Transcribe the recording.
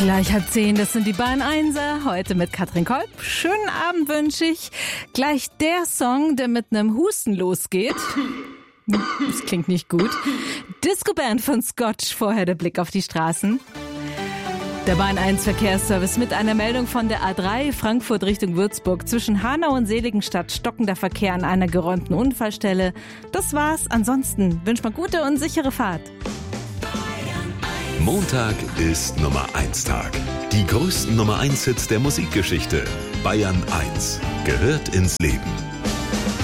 Gleich 9:30, das sind die Bayern 1er, heute mit Katrin Kolb. Schönen Abend wünsche ich. Gleich der Song, der mit einem Husten losgeht. Das klingt nicht gut. Disco-Band von Scotch, vorher der Blick auf die Straßen. Der Bayern 1 Verkehrsservice mit einer Meldung von der A3 Frankfurt Richtung Würzburg. Zwischen Hanau und Seligenstadt stockender Verkehr an einer geräumten Unfallstelle. Das war's. Ansonsten wünscht man gute und sichere Fahrt. Montag ist Nummer 1 Tag. Die größten Nummer 1 Hits der Musikgeschichte. Bayern 1 gehört ins Leben.